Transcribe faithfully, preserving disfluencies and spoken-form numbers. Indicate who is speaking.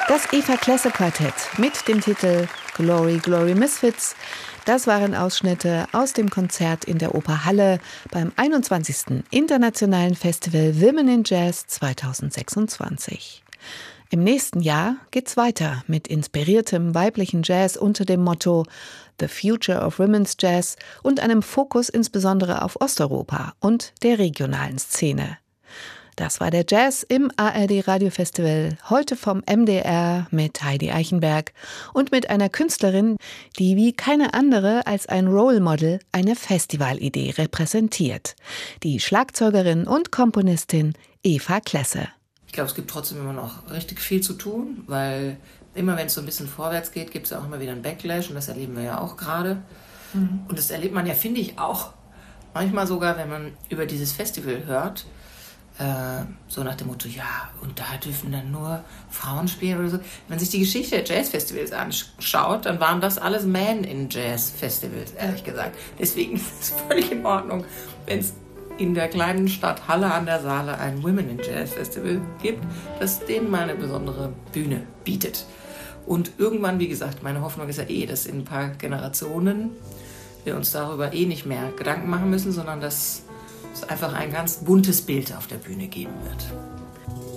Speaker 1: Das Eva Klesse Quartett mit dem Titel Glory, Glory Misfits, das waren Ausschnitte aus dem Konzert in der Oper Halle beim einundzwanzigsten Internationalen Festival Women in Jazz zweitausendsechsundzwanzig. Im nächsten Jahr geht's weiter mit inspiriertem weiblichen Jazz unter dem Motto The Future of Women's Jazz und einem Fokus insbesondere auf Osteuropa und der regionalen Szene. Das war der Jazz im A R D Radiofestival, heute vom M D R mit Heidi Eichenberg und mit einer Künstlerin, die wie keine andere als ein Role Model eine Festivalidee repräsentiert. Die Schlagzeugerin und Komponistin Eva Klesse.
Speaker 2: Ich glaube, es gibt trotzdem immer noch richtig viel zu tun, weil immer wenn es so ein bisschen vorwärts geht, gibt es auch immer wieder einen Backlash und das erleben wir ja auch gerade. Mhm. Und das erlebt man ja, finde ich, auch manchmal sogar, wenn man über dieses Festival hört, äh, so nach dem Motto, ja, und da dürfen dann nur Frauen spielen oder so. Wenn man sich die Geschichte der Jazzfestivals anschaut, dann waren das alles Men-in-Jazz-Festivals, ehrlich gesagt. Deswegen ist es völlig in Ordnung, wenn es in der kleinen Stadt Halle an der Saale ein Women in Jazz Festival gibt, das denen mal eine besondere Bühne bietet. Und irgendwann, wie gesagt, meine Hoffnung ist ja eh, dass in ein paar Generationen wir uns darüber eh nicht mehr Gedanken machen müssen, sondern dass es einfach ein ganz buntes Bild auf der Bühne geben wird.